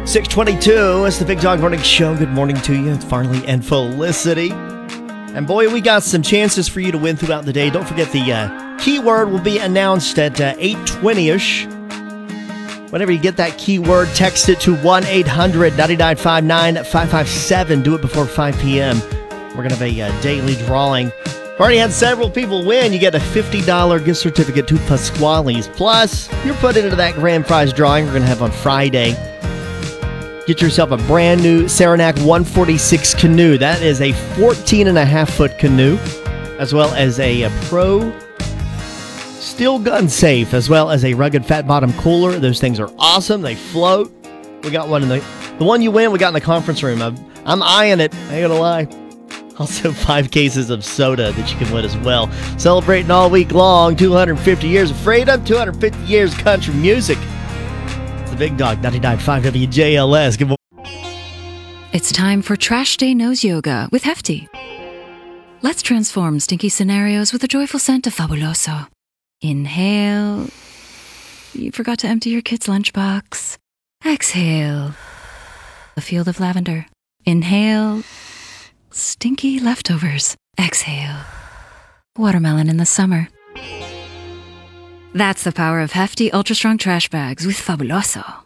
622, it's the Big Dog Morning Show. Good morning to you. It's Farley and Felicity. And boy, we got some chances for you to win throughout the day. Don't forget the keyword will be announced at 8:20ish. Whenever you get that keyword, text it to 1-800-9959-557. Do it before 5 p.m. We're going to have a daily drawing. We've already had several people win. You get a $50 gift certificate to Pasquale's. Plus, you're put into that grand prize drawing we're going to have on Friday. Get yourself a brand new Saranac 146 canoe. That is a 14.5-foot canoe, as well as a pro steel gun safe, as well as a rugged fat bottom cooler. Those things are awesome. They float. We got one in the one you win, we got in the conference room. I'm eyeing it. I ain't gonna lie. Also, 5 cases of soda that you can win as well. Celebrating all week long. 250 years of freedom. 250 years of country music. The Big Dog 99.5 WJLS. Good morning. It's time for Trash Day Nose Yoga with Hefty. Let's transform stinky scenarios with a joyful scent of Fabuloso. Inhale. You forgot to empty your kid's lunchbox. Exhale. A field of lavender. Inhale. Stinky leftovers. Exhale. Watermelon in the summer. That's the power of Hefty Ultra Strong Trash Bags with Fabuloso.